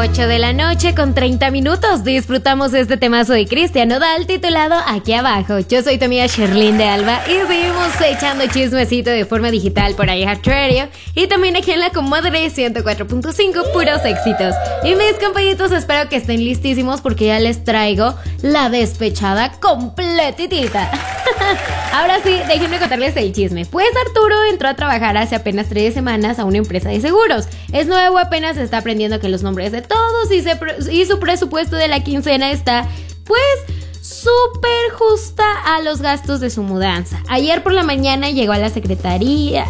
8 de la noche con 30 minutos. Disfrutamos este temazo de Cristian Nodal titulado Aquí Abajo. Yo soy tu amiga Sherlyn de Alba y seguimos echando chismecito de forma digital por iHeartRadio y también aquí en la Comadre 104.5, puros éxitos. Y mis compañitos, espero que estén listísimos porque ya les traigo la despechada completitita. Ahora sí, déjenme contarles el chisme. Pues Arturo entró a trabajar hace apenas 3 semanas a una empresa de seguros. Es nuevo, apenas está aprendiendo que los nombres de todos y su presupuesto de la quincena está, pues, súper justa a los gastos de su mudanza. Ayer por la mañana llegó la secretaria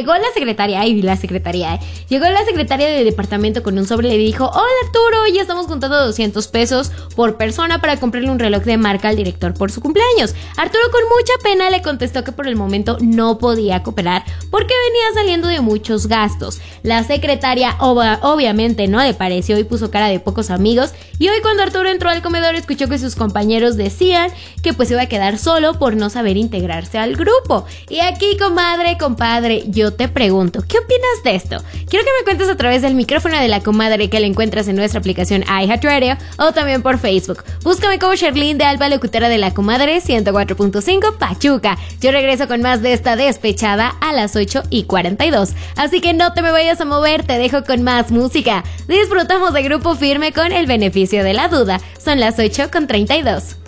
de departamento con un sobre y le dijo: hola Arturo, ya estamos juntando 200 pesos por persona para comprarle un reloj de marca al director por su cumpleaños. Arturo con mucha pena le contestó que por el momento no podía cooperar porque venía saliendo de muchos gastos. La secretaria obviamente no le pareció y puso cara de pocos amigos, y hoy cuando Arturo entró al comedor escuchó que sus compañeros decían que pues iba a quedar solo por no saber integrarse al grupo. Y aquí, comadre, compadre, yo te pregunto, ¿qué opinas de esto? Quiero que me cuentes a través del micrófono de la Comadre, que la encuentras en nuestra aplicación iHeartRadio o también por Facebook. Búscame como Sherlyn de Alba, locutora de la Comadre 104.5 Pachuca. Yo regreso con más de esta despechada a las 8:42. Así que no te me vayas a mover, te dejo con más música. Disfrutamos de Grupo Firme con El Beneficio de la Duda. Son las 8:32.